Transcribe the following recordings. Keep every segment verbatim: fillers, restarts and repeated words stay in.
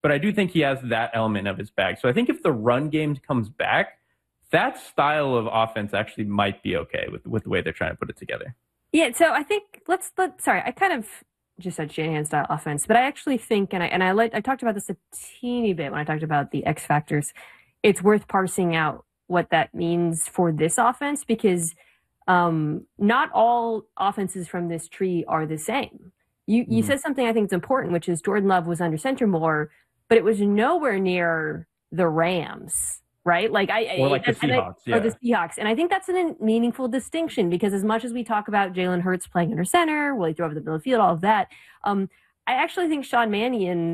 but I do think he has that element of his bag. So I think if the run game comes back, that style of offense actually might be okay with, with the way they're trying to put it together. Yeah, so I think let's let sorry, I kind of just said Shanahan style offense, but I actually think and I and I let I talked about this a teeny bit when I talked about the X factors. It's worth parsing out what that means for this offense because um, not all offenses from this tree are the same. You you mm. said something I think is important, which is Jordan Love was under center more, but it was nowhere near the Rams. Right? Like I or like the Seahawks, I, yeah. Or the Seahawks. And I think that's a meaningful distinction because as much as we talk about Jalen Hurts playing under center, will he throw over the middle of the field, all of that, um, I actually think Sean Mannion,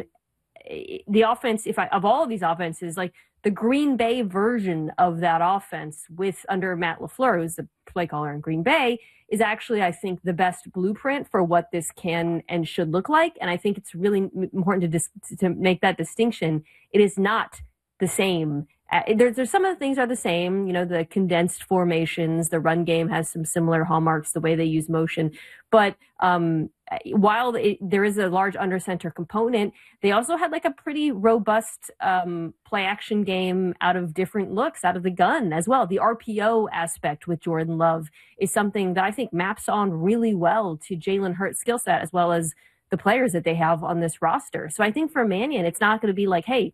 the offense, if I of all of these offenses, like the Green Bay version of that offense with under Matt LaFleur, who's the play caller in Green Bay, is actually, I think, the best blueprint for what this can and should look like. And I think it's really important to dis- to make that distinction. It is not the same. Uh, there's, there's some of the things are the same, you know, the condensed formations, the run game has some similar hallmarks, the way they use motion. But um, while it, there is a large under center component, they also had like a pretty robust um, play action game out of different looks, out of the gun as well. The R P O aspect with Jordan Love is something that I think maps on really well to Jalen Hurts' skill set as well as the players that they have on this roster. So I think for Mannion, it's not going to be like, hey,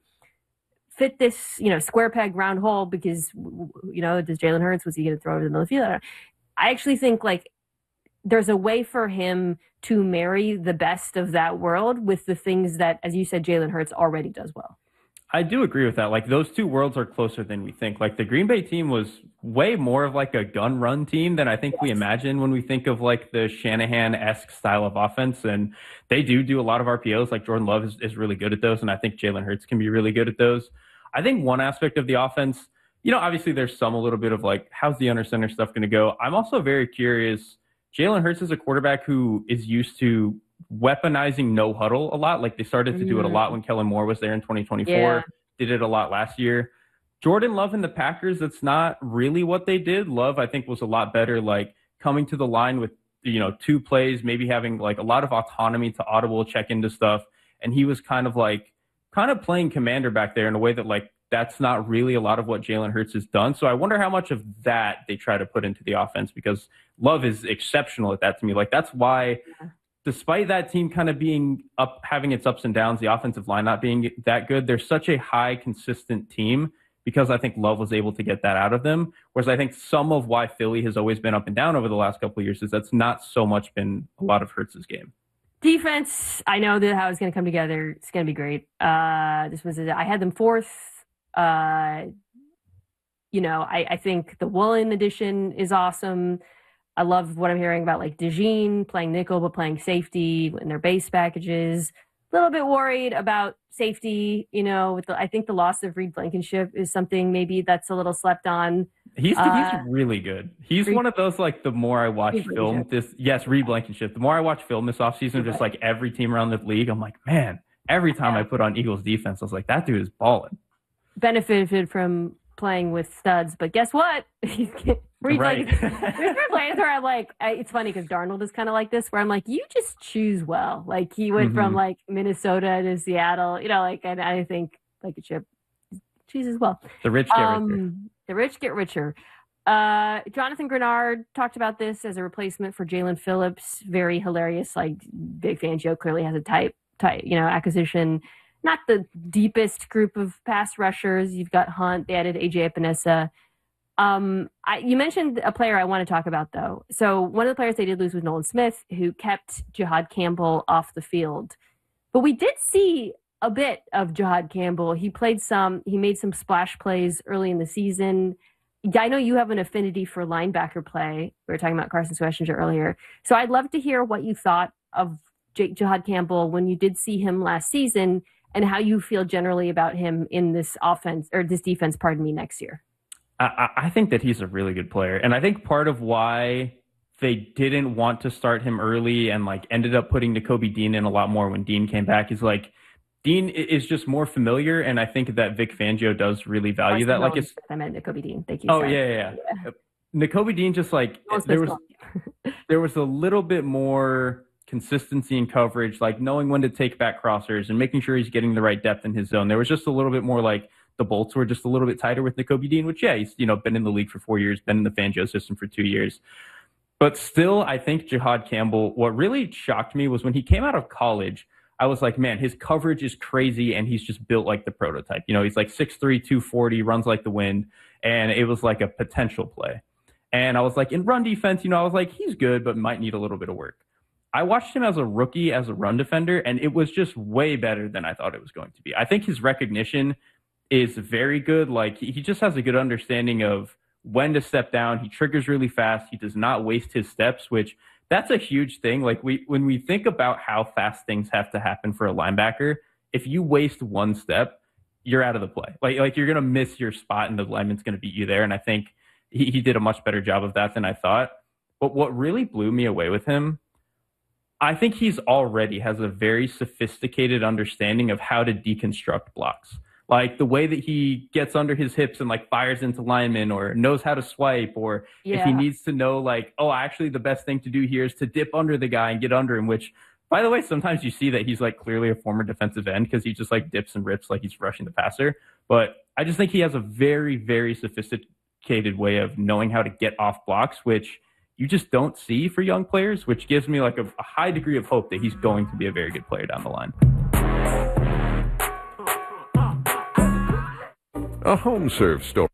fit this, you know, square peg round hole because, you know, does Jalen Hurts, was he going to throw over the middle of the field? I actually think like there's a way for him to marry the best of that world with the things that, as you said, Jalen Hurts already does well. I do agree with that. Like those two worlds are closer than we think. Like the Green Bay team was way more of like a gun run team than I think yes. we imagine when we think of like the Shanahan-esque style of offense. And they do do a lot of R P Os. Like Jordan Love is, is really good at those. And I think Jalen Hurts can be really good at those. I think one aspect of the offense, you know, obviously there's some a little bit of like, how's the under center stuff going to go? I'm also very curious. Jalen Hurts is a quarterback who is used to weaponizing no huddle a lot. Like they started to do it a lot when Kellen Moore was there in twenty twenty-four. Yeah. Did it a lot last year. Jordan Love and the Packers, that's not really what they did. Love, I think, was a lot better, like coming to the line with, you know, two plays, maybe having like a lot of autonomy to audible check into stuff. And he was kind of like, kind of playing commander back there in a way that like, that's not really a lot of what Jalen Hurts has done. So I wonder how much of that they try to put into the offense because Love is exceptional at that to me. Like that's why, despite that team kind of being up, having its ups and downs, the offensive line not being that good, they're such a high, consistent team because I think Love was able to get that out of them. Whereas I think some of why Philly has always been up and down over the last couple of years is that's not so much been a lot of Hurts' game. Defense, I know that how it's going to come together. It's going to be great. Uh, this was, a, I had them fourth. Uh, you know, I, I think the Woolen edition is awesome. I love what I'm hearing about like DeJean playing nickel but playing safety in their base packages. A little bit worried about safety, you know, with the, I think the loss of Reed Blankenship is something maybe that's a little slept on. He's uh, he's really good. He's Reed, one of those like the more I watch Reed film this yes, Reed Blankenship. The more I watch film this offseason, just like every team around the league, I'm like, man, every time yeah. I put on Eagles defense, I was like, that dude is balling. Benefited from playing with studs, but guess what? Reed, right. Like, there's plays where I'm like, I, it's funny because Darnold is kind of like this, where I'm like, you just choose well. Like he went mm-hmm. from like Minnesota to Seattle, you know, like, and I think like a chip chooses well. The rich get um, richer. The rich get richer. Uh, Jonathan Grenard talked about this as a replacement for Jalen Phillips. Very hilarious. Like Vic Fangio clearly has a type, type, you know, acquisition. Not the deepest group of pass rushers. You've got Hunt. They added A J Epinesa. Um, I, you mentioned a player I want to talk about, though. So one of the players they did lose was Nolan Smith, who kept Jihad Campbell off the field. But we did see a bit of Jihad Campbell. He played some. He made some splash plays early in the season. I know you have an affinity for linebacker play. We were talking about Carson Schwessinger earlier. So I'd love to hear what you thought of J- Jihad Campbell when you did see him last season and how you feel generally about him in this offense or this defense, pardon me, next year. I, I think that he's a really good player. And I think part of why they didn't want to start him early and like ended up putting Nakobe Dean in a lot more when Dean came back is like Dean is just more familiar. And I think that Vic Fangio does really value that. Like it's, I meant Nakobe Dean. Thank you. Oh yeah, yeah, yeah. Nakobe Dean just like, there was, there was a little bit more consistency in coverage, like knowing when to take back crossers and making sure he's getting the right depth in his zone. There was just a little bit more like the bolts were just a little bit tighter with Nakobe Dean, which, yeah, he's, you know, been in the league for four years, been in the Fangio system for two years. But still, I think Jihaad Campbell, what really shocked me was when he came out of college, I was like, man, his coverage is crazy and he's just built like the prototype. You know, he's like six three, two forty, runs like the wind, and it was like a potential play. And I was like, in run defense, you know, I was like, he's good, but might need a little bit of work. I watched him as a rookie, as a run defender, and it was just way better than I thought it was going to be. I think his recognition is very good. Like, he just has a good understanding of when to step down. He triggers really fast. He does not waste his steps, which that's a huge thing. Like, we when we think about how fast things have to happen for a linebacker, if you waste one step, you're out of the play. Like, like you're going to miss your spot and the lineman's going to beat you there. And I think he, he did a much better job of that than I thought. But what really blew me away with him, I think he's already has a very sophisticated understanding of how to deconstruct blocks. Like the way that he gets under his hips and like fires into linemen, or knows how to swipe, or yeah. if he needs to know like, oh, actually the best thing to do here is to dip under the guy and get under him, which, by the way, sometimes you see that he's like clearly a former defensive end because he just like dips and rips like he's rushing the passer. But I just think he has a very, very sophisticated way of knowing how to get off blocks, which you just don't see for young players, which gives me like a, a high degree of hope that he's going to be a very good player down the line. A HomeServe store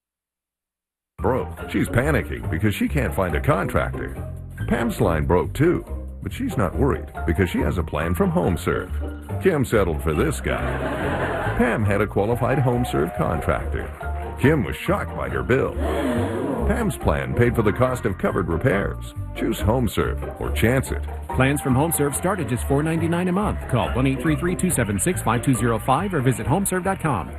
broke. She's panicking because she can't find a contractor. Pam's line broke too, but she's not worried because she has a plan from HomeServe. Kim settled for this guy. Pam had a qualified HomeServe contractor. Kim was shocked by her bill. Pam's plan paid for the cost of covered repairs. Choose HomeServe or chance it. Plans from HomeServe start at just four dollars and ninety-nine cents a month. Call one eight three three, two seven six, five two zero five or visit homeserve dot com.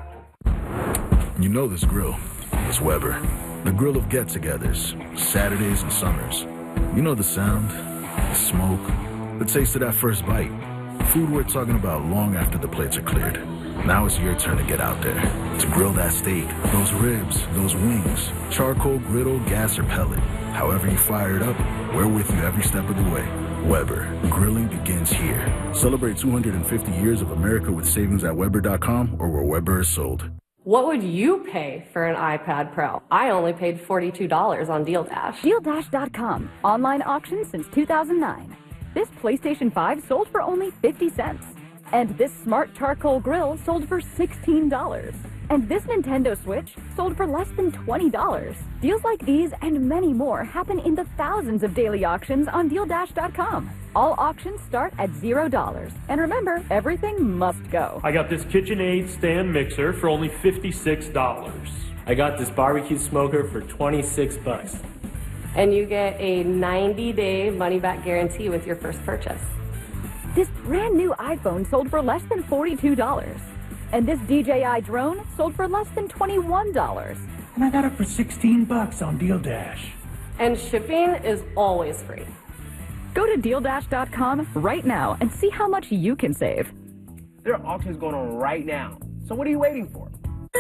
You know this grill. It's Weber. The grill of get-togethers, Saturdays and summers. You know the sound, the smoke, the taste of that first bite. Food we're talking about long after the plates are cleared. Now it's your turn to get out there, to grill that steak, those ribs, those wings, charcoal, griddle, gas, or pellet. However you fire it up, we're with you every step of the way. Weber, grilling begins here. Celebrate two hundred fifty years of America with savings at Weber dot com or where Weber is sold. What would you pay for an iPad Pro? I only paid forty-two dollars on Deal Dash. Deal Dash dot com. Online auction since two thousand nine. This PlayStation five sold for only fifty cents. And this smart charcoal grill sold for sixteen dollars. And this Nintendo Switch sold for less than twenty dollars. Deals like these and many more happen in the thousands of daily auctions on Deal Dash dot com. All auctions start at zero dollars. And remember, everything must go. I got this KitchenAid stand mixer for only fifty-six dollars. I got this barbecue smoker for twenty-six bucks. And you get a ninety day money-back guarantee with your first purchase. This brand new iPhone sold for less than forty-two dollars. And this D J I drone sold for less than twenty-one dollars. And I got it for sixteen bucks on Deal Dash. And shipping is always free. Go to Deal Dash dot com right now and see how much you can save. There are auctions going on right now. So what are you waiting for?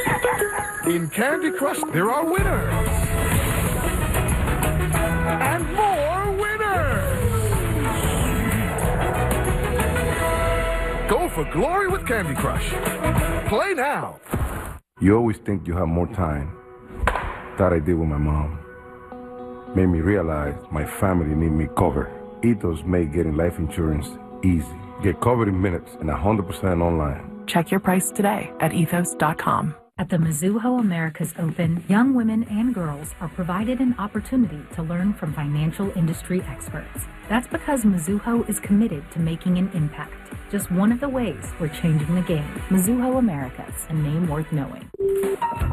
In Candy Crush, there are winners. And more winners. Go for glory with Candy Crush. Play now. You always think you have more time. That I did with my mom. Made me realize my family need me covered. Ethos made getting life insurance easy. Get covered in minutes and one hundred percent online. Check your price today at ethos dot com. At the Mizuho Americas Open, young women and girls are provided an opportunity to learn from financial industry experts. That's because Mizuho is committed to making an impact. Just one of the ways we're changing the game. Mizuho Americas, a name worth knowing.